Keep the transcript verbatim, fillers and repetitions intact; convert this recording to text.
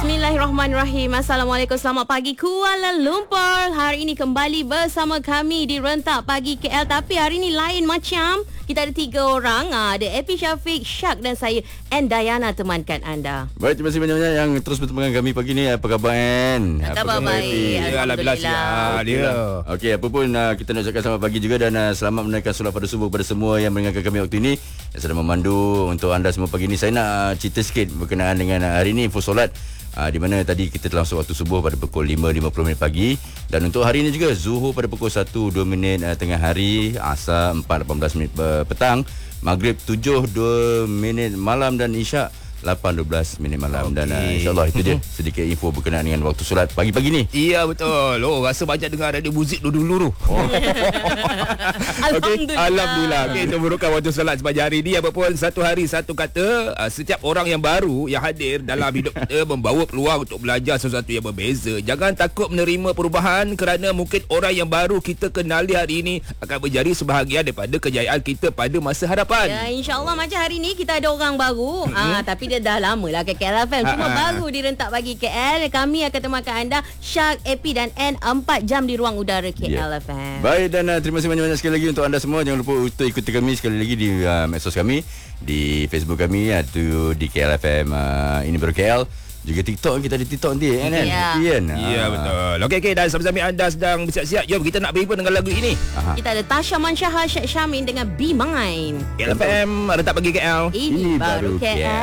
Bismillahirrahmanirrahim. Assalamualaikum, selamat pagi Kuala Lumpur. Hari ini kembali bersama kami di Rentak Pagi K L. Tapi hari ini lain macam. Kita ada tiga orang. Ada Epi Syafiq, Syak dan saya and Dayana temankan anda. Baik, terima kasih banyak-banyak yang terus bertemu dengan kami pagi ni. Apa khabar Ann? Apa khabar baik? Alhamdulillah sihat dia. Okey, apa pun uh, kita nak ucapkan selamat pagi juga dan uh, selamat menunaikan solat pada subuh kepada semua yang mendengarkan kami waktu ini yang sedang memandu untuk anda semua pagi ini. Saya nak uh, cerita sikit berkenaan dengan uh, hari ini info solat. Uh, di mana tadi kita telah masuk waktu subuh pada pukul lima lima puluh minit pagi. Dan untuk hari ini juga Zuhur pada pukul satu dua minit uh, tengah hari, Asar empat lapan belas minit uh, petang, Maghrib tujuh dua minit malam dan Isyak lapan dua belas minit malam. Okay. Dan uh, insyaAllah itu dia sedikit info berkenaan dengan waktu solat pagi-pagi ni. Iya betul. Oh, rasa banyak dengar radio muzik dulu-dulu tu. Oh. Alhamdulillah. Okay. Alhamdulillah. Okay, itu merupakan waktu solat sepanjang hari ni. Apapun satu hari satu kata, uh, setiap orang yang baru yang hadir dalam hidup kita membawa peluang untuk belajar sesuatu yang berbeza. Jangan takut menerima perubahan kerana mungkin orang yang baru kita kenali hari ini akan menjadi sebahagian daripada kejayaan kita pada masa hadapan. Ya, insyaAllah macam hari ni kita ada orang baru. Mm-hmm. Ah, tapi dia dah lama lah ke K L F M. Cuma Ha-ha. baru di Rentak Pagi K L. Kami akan temankan anda Syak, Epi dan N empat jam di ruang udara K L F M. Yeah. Baik, dan uh, terima kasih banyak-banyak sekali lagi untuk anda semua. Jangan lupa untuk ikuti kami sekali lagi di uh, medsos kami, di Facebook kami iaitu di K L F M uh, ini baru K L. Juga TikTok, kita ada TikTok nanti kan? Ya, kan? Ya betul. Okey okey, dan sambil-sambil anda sedang bersiap-siap, jom kita nak berhimpun dengan lagu ini. Aha. Kita ada Tasha Manshaha, Syed Syamin dengan Be Mine. K L F M Rentak Pagi K L. Ini, ini baru K L.